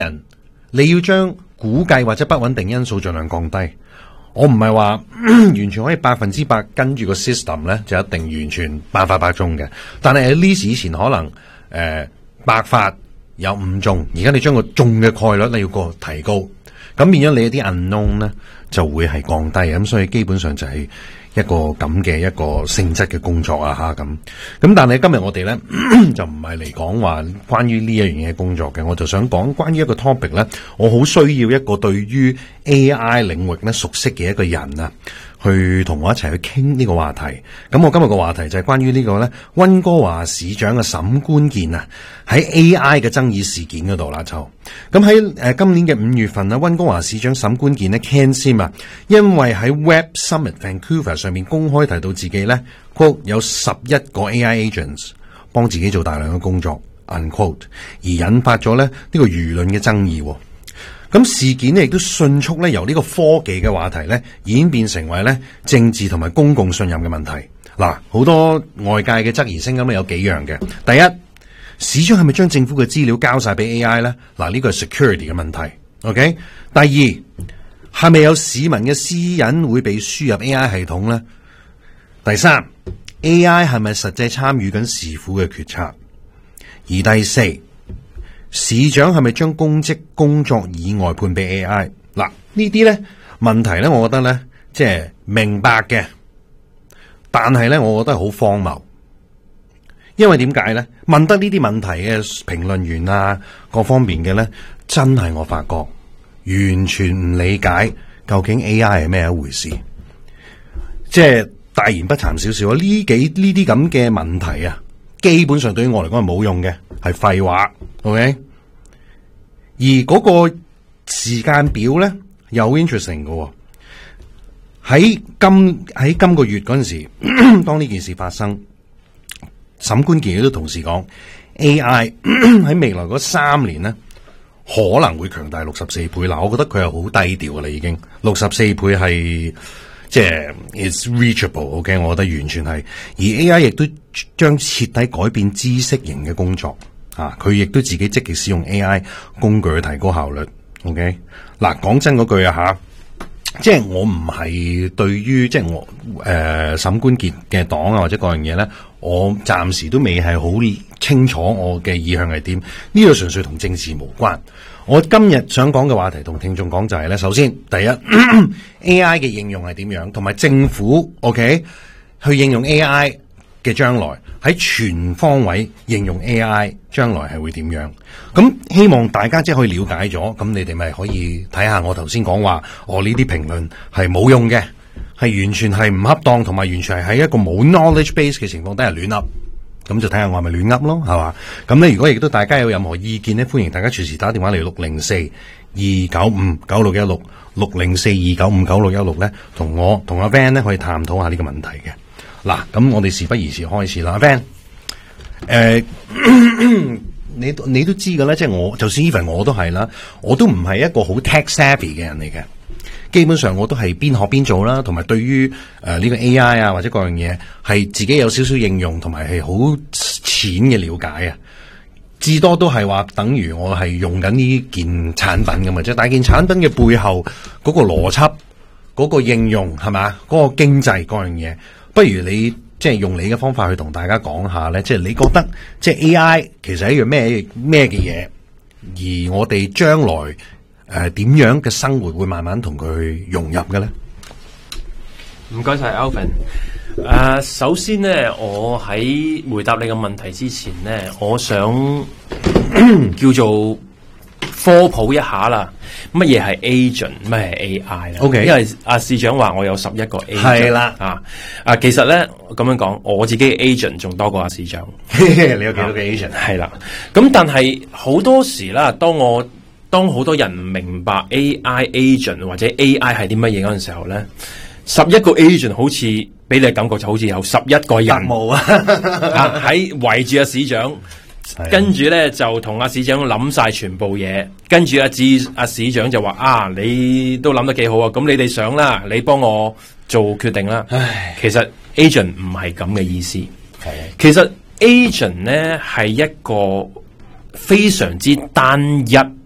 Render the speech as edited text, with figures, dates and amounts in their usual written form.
人，你要將估計或者不穩定因素盡量降低。我唔係話完全可以100%跟住個 system 咧，就一定完全百發百中嘅。但係喺呢時以前可能百發有5中，而家你將個中嘅概率你要個提高，咁變咗你一啲 unknown 咧就會係降低，咁所以基本上就係一個咁嘅一個性質嘅工作啊吓咁。但係今日我哋咧就唔係嚟講話關於呢一樣嘢工作嘅，我就想講關於一個 topic 咧，我好需要一個對於 AI 領域咧熟悉嘅一個人啊，去同我一齊去傾呢個話題。咁我今日個話題就係關於呢個咧溫哥華市長嘅沈關健啊，喺 AI 嘅爭議事件嗰度啦就。咁喺今年嘅5月份啊，溫哥華市長沈關健咧 Ken Sim 啊，因為喺 Web Summit Vancouver 上面公開提到自己咧 quote 有11個 AI agents 幫自己做大量嘅工作 unquote， 而引發咗咧呢個輿論嘅爭議。咁事件咧亦都迅速咧由呢個科技嘅話題咧演變成為咧政治同埋公共信任嘅問題。嗱，好多外界嘅質疑聲音咧有幾樣嘅。第一，市長係咪將政府嘅資料交晒俾 AI 咧？嗱，呢個係 security 嘅問題。OK。第二，係咪有市民嘅私隱會被輸入 AI 系統咧？第三， AI 係咪實際參與緊市府嘅決策？而第四，市長係咪將公職工作以外判俾 AI？ 嗱，呢啲咧問題咧，我覺得咧即係明白嘅，但係咧我覺得係好荒謬。因為點解咧？問得呢啲問題嘅評論員啊，各方面嘅咧，真係我發覺完全唔理解究竟 AI 係咩一回事。即係大言不慚少少啊！呢啲咁嘅問題啊，基本上對於我嚟講係冇用嘅，係廢話。OK， 而嗰個時間表咧又 interesting 嘅，喺今個月嗰陣時，當呢件事發生，沈關健亦都同時講 AI 喺未來嗰3年咧可能會強大64倍。嗱，我覺得佢係好低調嘅啦，已經64倍係即係 it's reachable。OK， 我覺得完全係。而 AI 亦都將徹底改變知識型嘅工作啊！佢亦都自己積極使用 AI 工具去提高效率。OK， 嗱，講真嗰句啊吓。即係我唔係對於即係我沈關健嘅黨啊或者各樣嘢咧，我暫時都未係好清楚我嘅意向係點。呢個純粹同政治無關。我今日想講嘅話題同聽眾講就係咧，首先第一AI 嘅應用係點樣，同埋政府 OK 去應用 AI 嘅將來喺全方位應用 AI 將來係會點樣？咁希望大家即係可以了解咗，咁你哋咪可以睇下我頭先講話，我呢啲評論係冇用嘅，係完全係唔恰當，同埋完全係喺一個冇 knowledge base 嘅情況底下亂噏，咁就睇下我係咪亂噏咯，係嘛？咁咧如果亦都大家有任何意見咧，歡迎大家隨時打電話嚟604-295-9616 604-295-9616咧，同阿 Van 咧可以探討下呢個問題嘅。嗱，咁我哋事不宜遲開始啦，阿 Van，你都知㗎啦，即係我就算 even 我都係啦，我都唔係一個好 tech savvy 嘅人嚟嘅，基本上我都係邊學邊做啦，同埋對於呢個 AI 啊或者各樣嘢係自己有少少應用，同埋係好淺嘅了解啊，至多都係話等於我係用緊呢件產品咁嘛，即係但係件產品嘅背後嗰個邏輯、嗰個應用係嘛，嗰個經濟各樣嘢。不如你即係用你嘅方法去同大家講下咧，即係你覺得即係 AI 其實係一樣咩嘅嘢，而我哋將來點樣嘅生活會慢慢同佢融入嘅咧？ 唔該晒 Alvin。首先咧，我喺回答你嘅問題之前咧，我想叫做科普一下啦。乜嘢係 agent， 乜係 AI 啦 ？OK， 因為市長話我有11個 agent 係啦， 其實咧咁樣講，我自己嘅 agent 仲多過市長。 你有幾多個 agent？ 係啦，咁但係好多時啦，當好多人唔明白 AI agent 或者 AI 係啲乜嘢嗰陣時候咧，11個 agent 好似俾你嘅感覺就好似有11個人冇啊， 喺圍住市長。跟住咧就同市長諗晒全部嘢，跟住市長就話你都諗得幾好啊，咁你哋想啦，你幫我做決定啦。其實 agent 唔係咁嘅意思，其實 agent 咧係一個非常之單一